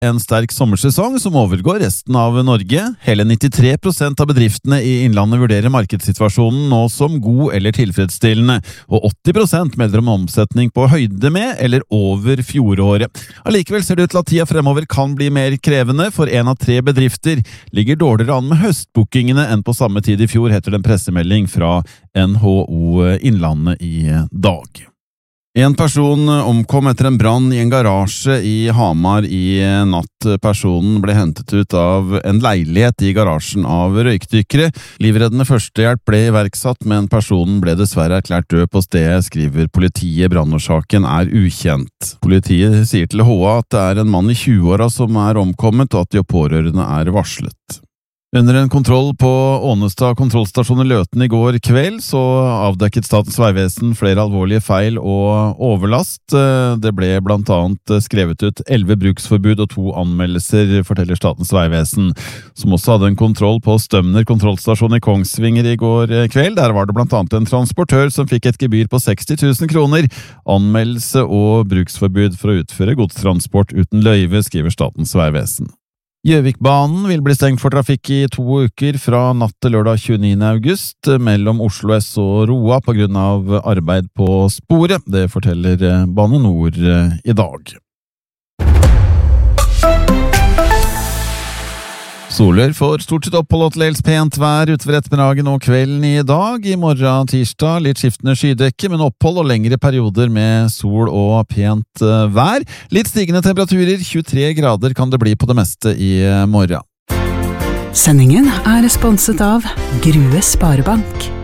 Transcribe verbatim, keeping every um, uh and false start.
en sterk sommersesong som overgår resten av Norge. Hele nittitre prosent av bedriftene i Innlandet vurderer markedssituasjonen nå som god eller tilfredsstillende, og åtti prosent melder om omsetning på høyde med eller over fjoråret. Allikevel ser det ut til at tida fremover kan bli mer krevende, for en av tre bedrifter ligger dårligere an med høstbookingene enn på samme tid i fjor, heter det en pressemelding fra N H O Innlandet i dag. En person omkom etter en brann i en garasje i Hamar i natt. Personen ble hentet ut av en leilighet i garasjen av røykdykkere. Livreddende førstehjelp ble iverksatt, men personen ble dessverre erklært død på stedet, skriver politiet. Brannårsaken er ukjent. Politiet sier til H A at det er en mann i tjueåra som er omkommet, og at de pårørende er varslet. Under en kontroll på Ånestad kontrollstasjon i Løten i går kveld så avdekket Statens vegvesen flere alvorlige feil og overlast. Det ble blant annet skrevet ut elleve bruksforbud og to anmeldelser, forteller Statens vegvesen, som også hadde en kontroll på Stømner kontrollstasjon i Kongsvinger i går kveld. Der var det blant annet en transportør som fikk et gebyr på seksti tusen kroner, anmeldelse og bruksforbud for å utføre godstransport uten løyve, skriver Statens vegvesen. Gjøvikbanen vil bli stengt for trafikk i to uker fra natt til lørdag tjueniende august mellom Oslo S og Roa på grunn av arbeid på sporet. Det forteller Bane Nor i dag. Soler får stort sett opphold og til dels pent vær utover ettermiddagen og kvelden i dag. I morgen tirsdag litt skiftende skydekke, men opphold og lengre perioder med sol og pent vær. Litt stigende temperaturer, tjuetre grader kan det bli på det meste i morgen. Sendingen er sponset av Grue Sparebank.